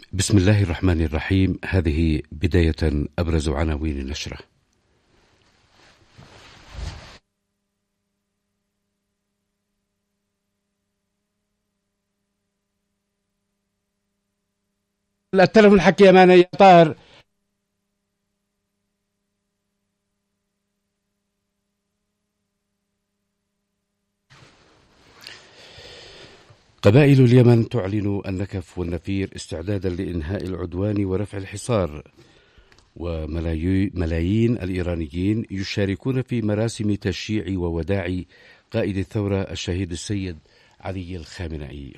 بسم الله الرحمن الرحيم. هذه بداية أبرز عناوين النشرة. التلفون الحكي يا مان يا طاهر. قبائل اليمن تعلن النكف والنفير استعدادا لإنهاء العدوان ورفع الحصار، وملايين الإيرانيين يشاركون في مراسم تشييع ووداع قائد الثورة الشهيد السيد علي الخامنئي.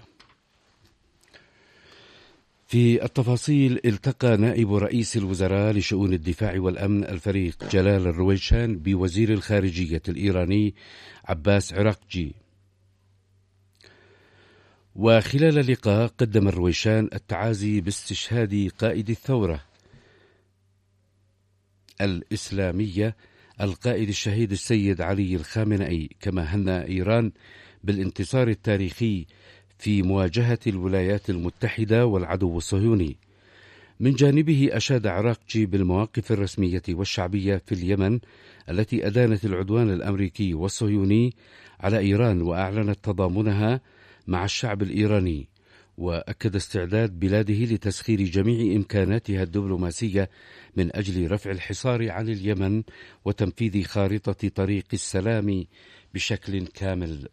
في التفاصيل، التقى نائب رئيس الوزراء لشؤون الدفاع والأمن الفريق جلال الرويشان بوزير الخارجية الإيراني عباس عراقجي. وخلال اللقاء قدم الرويشان التعازي باستشهاد قائد الثورة الإسلامية القائد الشهيد السيد علي الخامنئي، كما هنأ إيران بالانتصار التاريخي في مواجهة الولايات المتحدة والعدو الصهيوني. من جانبه أشاد عراقجي بالمواقف الرسمية والشعبية في اليمن التي أدانت العدوان الأمريكي والصهيوني على إيران، وأعلنت تضامنها مع الشعب الإيراني، وأكد استعداد بلاده لتسخير جميع إمكاناتها الدبلوماسية من أجل رفع الحصار عن اليمن وتنفيذ خارطة طريق السلام بشكل كامل.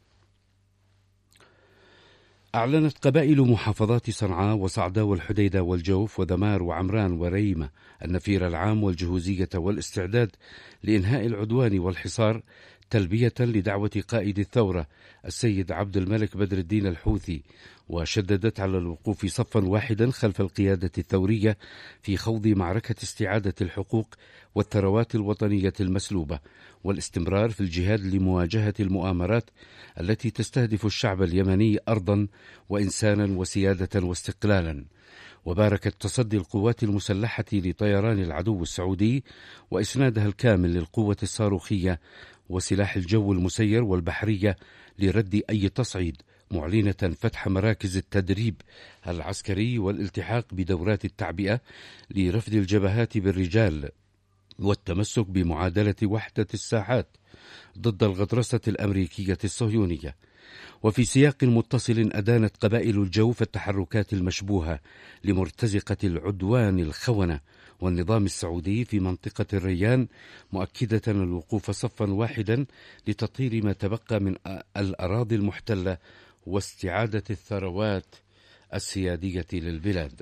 أعلنت قبائل محافظات صنعاء وصعداء والحديدة والجوف وذمار وعمران وريمة النفير العام والجهوزية والاستعداد لإنهاء العدوان والحصار، تلبية لدعوة قائد الثورة السيد عبد الملك بدر الدين الحوثي، وشددت على الوقوف صفا واحدا خلف القيادة الثورية في خوض معركة استعادة الحقوق والثروات الوطنية المسلوبة، والاستمرار في الجهاد لمواجهة المؤامرات التي تستهدف الشعب اليمني أرضا وإنسانا وسيادة واستقلالا. وباركت تصدي القوات المسلحة لطيران العدو السعودي وإسنادها الكامل للقوة الصاروخية وسلاح الجو المسير والبحرية لرد أي تصعيد، معلنة فتح مراكز التدريب العسكري والالتحاق بدورات التعبئة لرفد الجبهات بالرجال والتمسك بمعادلة وحدة الساحات ضد الغطرسة الأمريكية الصهيونية. وفي سياق متصل، أدانت قبائل الجوف التحركات المشبوهة لمرتزقة العدوان الخونة والنظام السعودي في منطقة الريان، مؤكدة الوقوف صفا واحدا لتطهير ما تبقى من الأراضي المحتلة واستعادة الثروات السيادية للبلاد.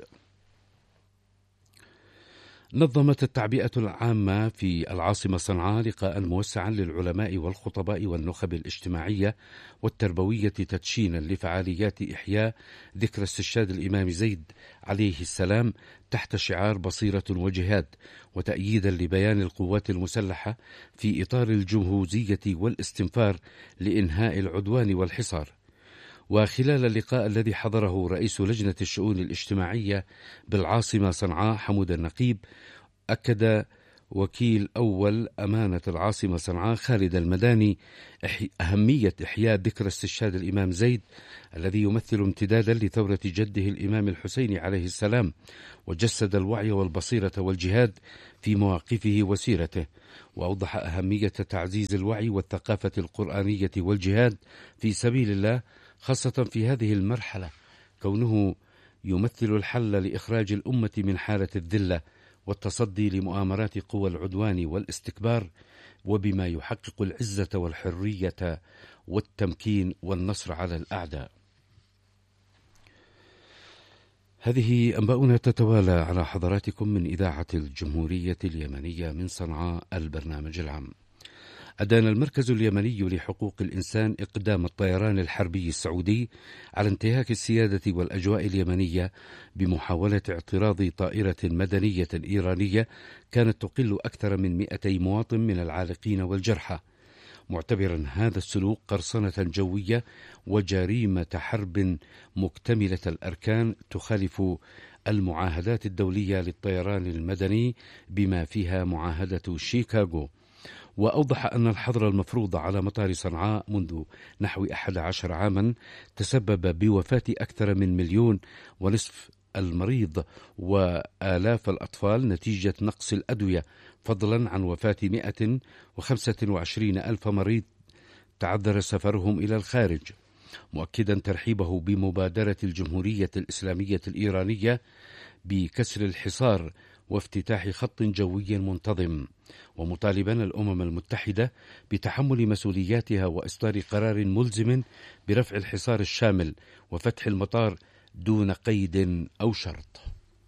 نظمت التعبئة العامة في العاصمة صنعاء لقاء موسعا للعلماء والخطباء والنخب الاجتماعية والتربوية تدشينا لفعاليات إحياء ذكرى استشهاد الإمام زيد عليه السلام تحت شعار بصيرة وجهاد، وتأييدا لبيان القوات المسلحة في إطار الجهوزية والاستنفار لإنهاء العدوان والحصار. وخلال اللقاء الذي حضره رئيس لجنة الشؤون الاجتماعية بالعاصمة صنعاء حمود النقيب، أكد وكيل أول أمانة العاصمة صنعاء خالد المداني أهمية إحياء ذكرى استشهاد الإمام زيد الذي يمثل امتدادا لثورة جده الإمام الحسين عليه السلام، وجسد الوعي والبصيرة والجهاد في مواقفه وسيرته، وأوضح أهمية تعزيز الوعي والثقافة القرآنية والجهاد في سبيل الله، خاصة في هذه المرحلة، كونه يمثل الحل لإخراج الأمة من حالة الذلة والتصدي لمؤامرات قوى العدوان والاستكبار، وبما يحقق العزة والحرية والتمكين والنصر على الأعداء. هذه أنباؤنا تتوالى على حضراتكم من إذاعة الجمهورية اليمنية من صنعاء البرنامج العام. أدان المركز اليمني لحقوق الإنسان إقدام الطيران الحربي السعودي على انتهاك السيادة والأجواء اليمنية بمحاولة اعتراض طائرة مدنية إيرانية كانت تقل أكثر من 200 مواطن من العالقين والجرحى، معتبرا هذا السلوك قرصنة جوية وجريمة حرب مكتملة الأركان تخالف المعاهدات الدولية للطيران المدني بما فيها معاهدة شيكاغو. وأوضح أن الحظر المفروض على مطار صنعاء منذ نحو 11 عاما تسبب بوفاة أكثر من 1.5 مليون المريض وآلاف الأطفال نتيجة نقص الأدوية، فضلا عن وفاة 125 ألف مريض تعذر سفرهم إلى الخارج، مؤكدا ترحيبه بمبادرة الجمهورية الإسلامية الإيرانية بكسر الحصار وافتتاح خط جوي منتظم، ومطالبا الأمم المتحدة بتحمل مسؤولياتها وإصدار قرار ملزم برفع الحصار الشامل وفتح المطار دون قيد أو شرط.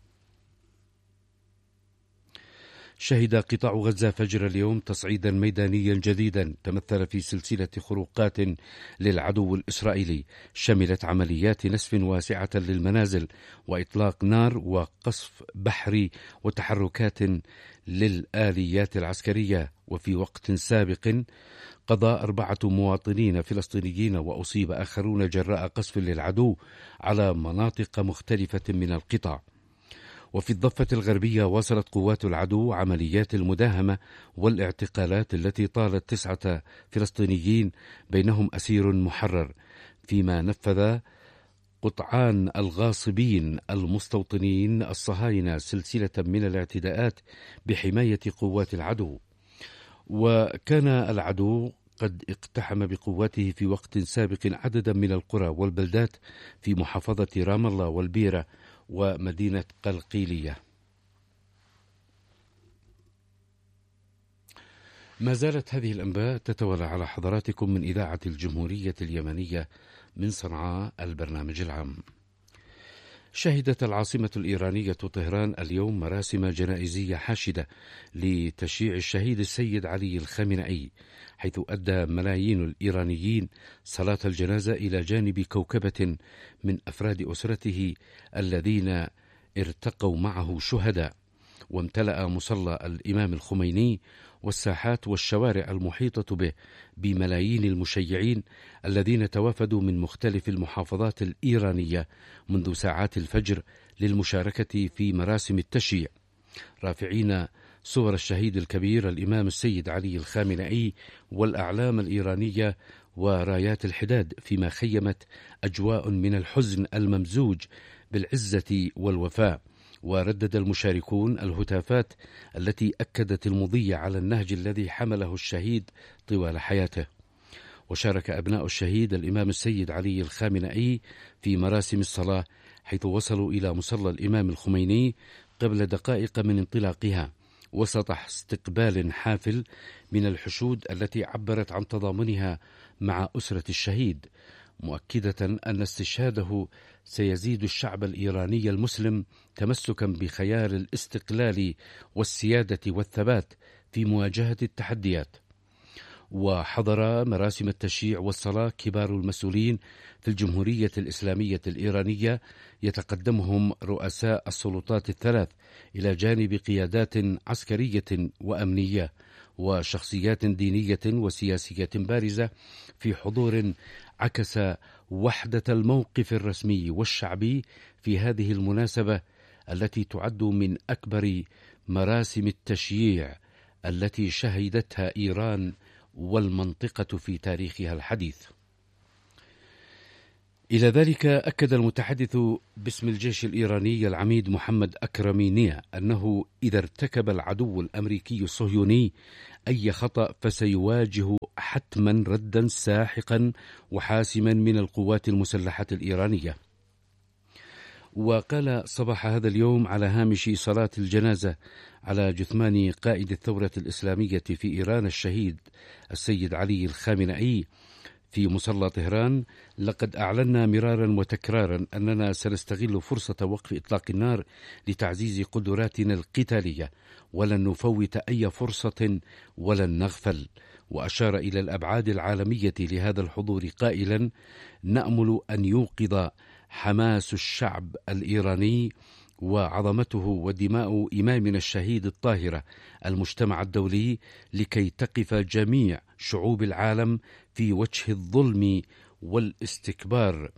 شهد قطاع غزة فجر اليوم تصعيدا ميدانيا جديدا تمثل في سلسلة خروقات للعدو الإسرائيلي شملت عمليات نسف واسعة للمنازل وإطلاق نار وقصف بحري وتحركات للآليات العسكرية. وفي وقت سابق قضى 4 مواطنين فلسطينيين وأصيب آخرون جراء قصف للعدو على مناطق مختلفة من القطاع. وفي الضفة الغربية واصلت قوات العدو عمليات المداهمة والاعتقالات التي طالت 9 فلسطينيين بينهم أسير محرر، فيما نفذ قطعان الغاصبين المستوطنين الصهاينة سلسلة من الاعتداءات بحماية قوات العدو. وكان العدو قد اقتحم بقواته في وقت سابق عددا من القرى والبلدات في محافظة رام الله والبيرة ومدينة قلقيلية. ما زالت هذه الأنباء تتوالى على حضراتكم من إذاعة الجمهورية اليمنية من صنعاء البرنامج العام. شهدت العاصمة الإيرانية طهران اليوم مراسم جنائزية حاشدة لتشييع الشهيد السيد علي الخامنئي، حيث أدى ملايين الإيرانيين صلاة الجنازة إلى جانب كوكبة من أفراد أسرته الذين ارتقوا معه شهداء. وامتلأ مصلى الإمام الخميني والساحات والشوارع المحيطة به بملايين المشيعين الذين توافدوا من مختلف المحافظات الإيرانية منذ ساعات الفجر للمشاركة في مراسم التشييع، رافعين صور الشهيد الكبير الإمام السيد علي الخامنئي والأعلام الإيرانية ورايات الحداد، فيما خيمت أجواء من الحزن الممزوج بالعزة والوفاء. وردد المشاركون الهتافات التي أكدت المضي على النهج الذي حمله الشهيد طوال حياته. وشارك أبناء الشهيد الإمام السيد علي الخامنئي في مراسم الصلاة، حيث وصلوا إلى مصلى الإمام الخميني قبل دقائق من انطلاقها، وسط استقبال حافل من الحشود التي عبرت عن تضامنها مع أسرة الشهيد، مؤكدة أن استشهاده سيزيد الشعب الإيراني المسلم تمسكا بخيار الاستقلال والسيادة والثبات في مواجهة التحديات. وحضر مراسم التشييع والصلاة كبار المسؤولين في الجمهورية الإسلامية الإيرانية، يتقدمهم رؤساء السلطات الثلاث إلى جانب قيادات عسكرية وأمنية وشخصيات دينية وسياسية بارزة، في حضور عكس وحدة الموقف الرسمي والشعبي في هذه المناسبة التي تعد من أكبر مراسم التشييع التي شهدتها إيران والمنطقة في تاريخها الحديث. إلى ذلك أكد المتحدث باسم الجيش الإيراني العميد محمد أكرمينية أنه إذا ارتكب العدو الأمريكي الصهيوني أي خطأ فسيواجه حتما ردا ساحقا وحاسما من القوات المسلحة الإيرانية. وقال صباح هذا اليوم على هامش صلاة الجنازة على جثمان قائد الثورة الإسلامية في إيران الشهيد السيد علي الخامنئي في مصلى طهران: لقد أعلنا مرارا وتكرارا أننا سنستغل فرصة وقف إطلاق النار لتعزيز قدراتنا القتالية، ولن نفوت أي فرصة ولن نغفل. وأشار إلى الأبعاد العالمية لهذا الحضور قائلا: نأمل أن يوقظ حماس الشعب الإيراني وعظمته ودماء إمامنا الشهيد الطاهرة المجتمع الدولي لكي تقف جميع شعوب العالم في وجه الظلم والاستكبار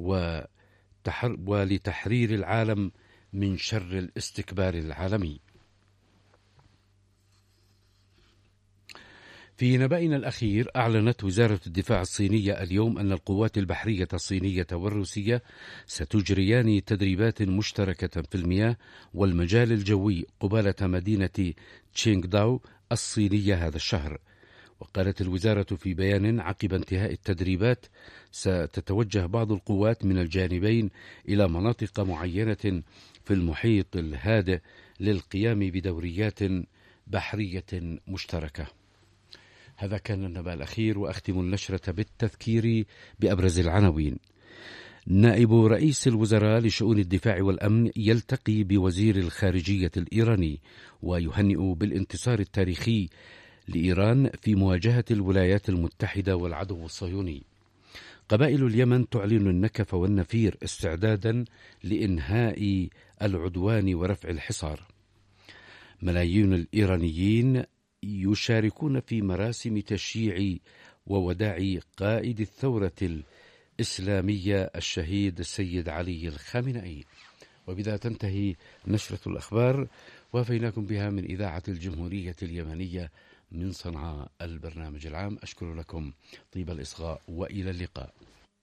ولتحرير العالم من شر الاستكبار العالمي. في نبأنا الأخير، أعلنت وزارة الدفاع الصينية اليوم أن القوات البحرية الصينية والروسية ستجريان تدريبات مشتركة في المياه والمجال الجوي قبالة مدينة تشينغ داو الصينية هذا الشهر. وقالت الوزارة في بيان عقب انتهاء التدريبات: ستتوجه بعض القوات من الجانبين إلى مناطق معينة في المحيط الهادئ للقيام بدوريات بحرية مشتركة. هذا كان النبأ الأخير، وأختم النشرة بالتذكير بأبرز العناوين. نائب رئيس الوزراء لشؤون الدفاع والأمن يلتقي بوزير الخارجية الإيراني ويهنئ بالانتصار التاريخي لإيران في مواجهة الولايات المتحدة والعدو الصهيوني. قبائل اليمن تعلن النكف والنفير استعدادا لإنهاء العدوان ورفع الحصار. ملايين الإيرانيين يشاركون في مراسم تشييع ووداع قائد الثورة الإسلامية الشهيد السيد علي الخامنئي. وبذا تنتهي نشرة الأخبار، وافيناكم بها من إذاعة الجمهورية اليمنية من صنعاء البرنامج العام. أشكر لكم طيب الإصغاء وإلى اللقاء.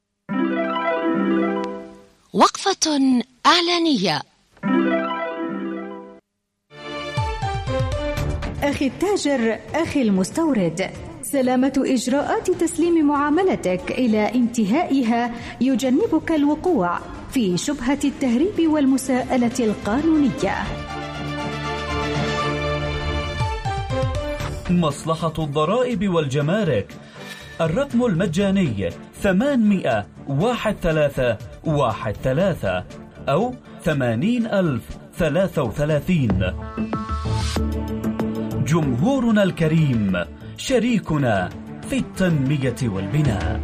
وقفة إعلانية. أخي التاجر، أخي المستورد، سلامة إجراءات تسليم معاملتك إلى انتهائها يجنبك الوقوع في شبهة التهريب والمساءلة القانونية. مصلحة الضرائب والجمارك، الرقم المجاني 800-1313 أو 80,033. جمهورنا الكريم شريكنا في التنمية والبناء.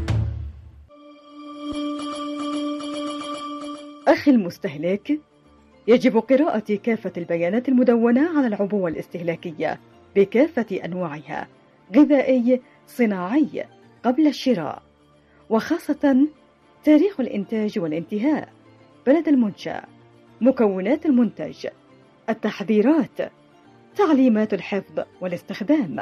أخي المستهلك، يجب قراءة كافة البيانات المدونة على العبوة الاستهلاكية بكافة أنواعها، غذائي، صناعي، قبل الشراء، وخاصة تاريخ الإنتاج والانتهاء، بلد المنشأ، مكونات المنتج، التحذيرات، تعليمات الحفظ والاستخدام.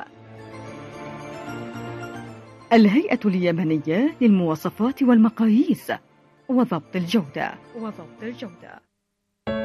الهيئة اليمنية للمواصفات والمقاييس وضبط الجودة.